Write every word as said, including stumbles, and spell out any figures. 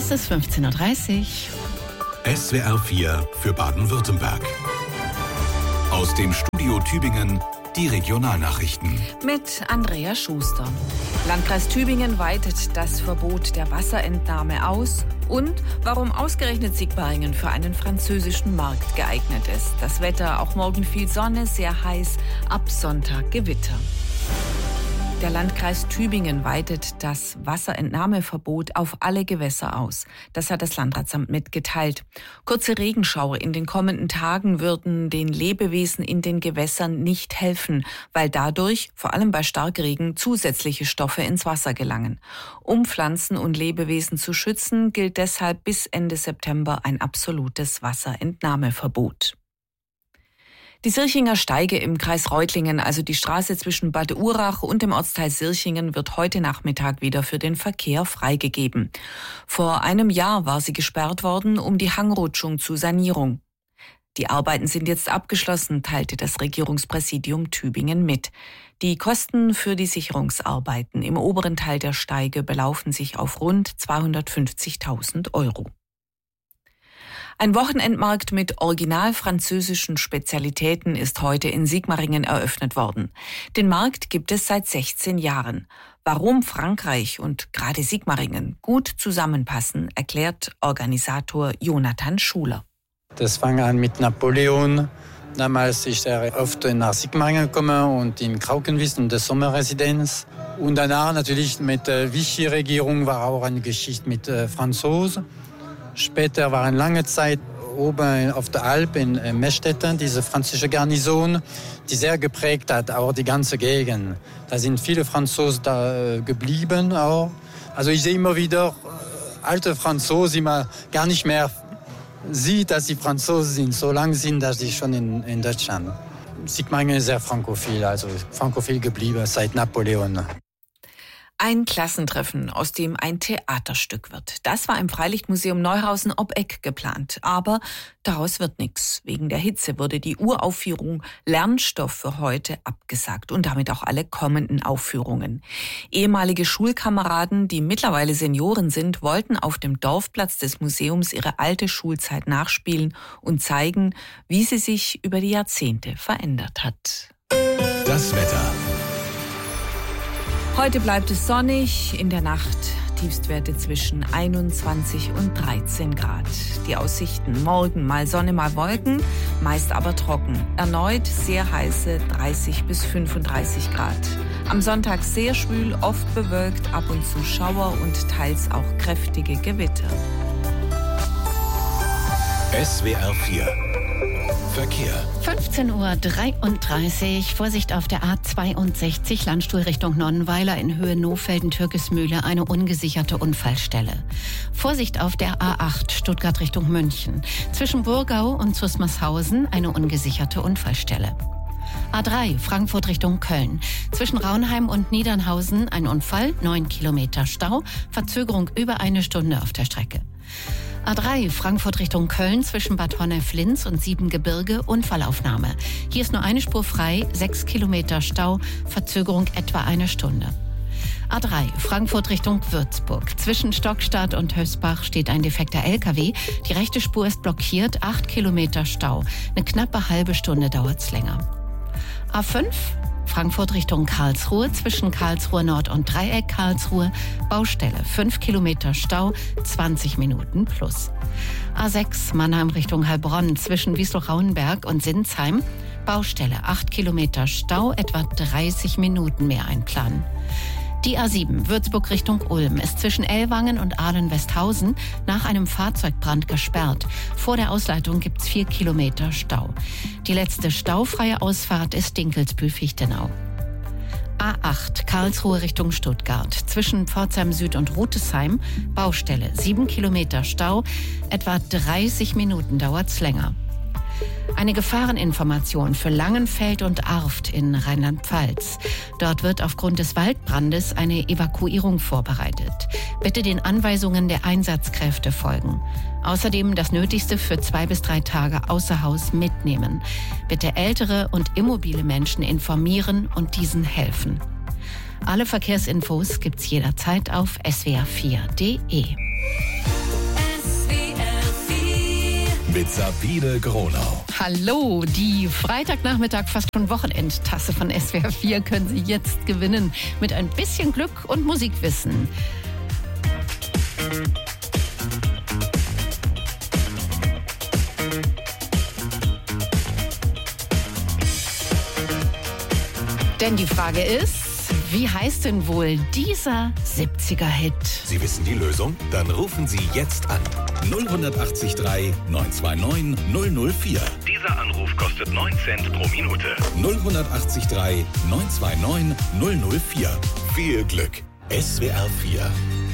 Es ist fünfzehn Uhr dreißig. S W R vier für Baden-Württemberg. Aus dem Studio Tübingen die Regionalnachrichten. Mit Andrea Schuster. Landkreis Tübingen weitet das Verbot der Wasserentnahme aus und warum ausgerechnet Sigmaringen für einen französischen Markt geeignet ist. Das Wetter, auch morgen viel Sonne, sehr heiß, ab Sonntag Gewitter. Der Landkreis Tübingen weitet das Wasserentnahmeverbot auf alle Gewässer aus. Das hat das Landratsamt mitgeteilt. Kurze Regenschauer in den kommenden Tagen würden den Lebewesen in den Gewässern nicht helfen, weil dadurch, vor allem bei Starkregen, zusätzliche Stoffe ins Wasser gelangen. Um Pflanzen und Lebewesen zu schützen, gilt deshalb bis Ende September ein absolutes Wasserentnahmeverbot. Die Sirchinger Steige im Kreis Reutlingen, also die Straße zwischen Bad Urach und dem Ortsteil Sirchingen, wird heute Nachmittag wieder für den Verkehr freigegeben. Vor einem Jahr war sie gesperrt worden, um die Hangrutschung zur Sanierung. Die Arbeiten sind jetzt abgeschlossen, teilte das Regierungspräsidium Tübingen mit. Die Kosten für die Sicherungsarbeiten im oberen Teil der Steige belaufen sich auf rund zweihundertfünfzigtausend Euro. Ein Wochenendmarkt mit original französischen Spezialitäten ist heute in Sigmaringen eröffnet worden. Den Markt gibt es seit sechzehn Jahren. Warum Frankreich und gerade Sigmaringen gut zusammenpassen, erklärt Organisator Jonathan Schuler. Das fing an mit Napoleon. Damals ist er oft nach Sigmaringen gekommen und in Kraukenwies in der Sommerresidenz. Und danach natürlich mit der Vichy-Regierung war auch eine Geschichte mit äh, Franzosen. Später war eine lange Zeit oben auf der Alp in Meschtetten, diese französische Garnison, die sehr geprägt hat, auch die ganze Gegend. Da sind viele Franzosen da geblieben auch. Also ich sehe immer wieder alte Franzosen, die man gar nicht mehr sieht, dass sie Franzosen sind, so lange sind, dass sie schon in, in Deutschland. Sigmaringen ist sehr frankophil, also frankophil geblieben seit Napoleon. Ein Klassentreffen, aus dem ein Theaterstück wird. Das war im Freilichtmuseum Neuhausen ob Eck geplant. Aber daraus wird nichts. Wegen der Hitze wurde die Uraufführung Lernstoff für heute abgesagt und damit auch alle kommenden Aufführungen. Ehemalige Schulkameraden, die mittlerweile Senioren sind, wollten auf dem Dorfplatz des Museums ihre alte Schulzeit nachspielen und zeigen, wie sie sich über die Jahrzehnte verändert hat. Das Wetter. Heute bleibt es sonnig, in der Nacht Tiefstwerte zwischen einundzwanzig und dreizehn Grad. Die Aussichten: morgen mal Sonne, mal Wolken, meist aber trocken. Erneut sehr heiße dreißig bis fünfunddreißig Grad. Am Sonntag sehr schwül, oft bewölkt, ab und zu Schauer und teils auch kräftige Gewitter. S W R vier Verkehr. fünfzehn Uhr dreiunddreißig. Vorsicht auf der A zweiundsechzig, Landstuhl Richtung Nonnenweiler in Höhe Nohfelden-Türkismühle, eine ungesicherte Unfallstelle. Vorsicht auf der A acht, Stuttgart Richtung München. Zwischen Burgau und Zusmarshausen, eine ungesicherte Unfallstelle. A drei, Frankfurt Richtung Köln. Zwischen Raunheim und Niedernhausen ein Unfall, neun Kilometer Stau, Verzögerung über eine Stunde auf der Strecke. A drei, Frankfurt Richtung Köln, zwischen Bad Honnef-Linz und Siebengebirge, Unfallaufnahme. Hier ist nur eine Spur frei, sechs Kilometer Stau, Verzögerung etwa eine Stunde. A drei, Frankfurt Richtung Würzburg. Zwischen Stockstadt und Hösbach steht ein defekter L K W. Die rechte Spur ist blockiert, acht Kilometer Stau. Eine knappe halbe Stunde dauert's länger. A fünf, Frankfurt Richtung Karlsruhe, zwischen Karlsruhe Nord und Dreieck Karlsruhe, Baustelle, fünf Kilometer Stau, zwanzig Minuten plus. A sechs, Mannheim Richtung Heilbronn, zwischen Wiesloch-Rauenberg und Sinsheim, Baustelle, acht Kilometer Stau, etwa dreißig Minuten mehr einplanen. Die A sieben, Würzburg Richtung Ulm, ist zwischen Ellwangen und Ahlen-Westhausen nach einem Fahrzeugbrand gesperrt. Vor der Ausleitung gibt's vier Kilometer Stau. Die letzte staufreie Ausfahrt ist Dinkelsbühl-Fichtenau. A acht, Karlsruhe Richtung Stuttgart. Zwischen Pforzheim Süd und Rutesheim, Baustelle, sieben Kilometer Stau, etwa dreißig Minuten dauert's länger. Eine Gefahreninformation für Langenfeld und Arft in Rheinland-Pfalz. Dort wird aufgrund des Waldbrandes eine Evakuierung vorbereitet. Bitte den Anweisungen der Einsatzkräfte folgen. Außerdem das Nötigste für zwei bis drei Tage außer Haus mitnehmen. Bitte ältere und immobile Menschen informieren und diesen helfen. Alle Verkehrsinfos gibt's jederzeit auf S W R vier punkt de. mit Sabine Gronau. Hallo, die Freitagnachmittag fast schon Wochenendtasse von S W R vier können Sie jetzt gewinnen. Mit ein bisschen Glück und Musikwissen. Denn die Frage ist, wie heißt denn wohl dieser siebziger-Hit? Sie wissen die Lösung? Dann rufen Sie jetzt an. null acht drei neun zwei neun null null vier. Dieser Anruf kostet neun Cent pro Minute. null acht drei neun zwei neun null null vier. Viel Glück. S W R vier.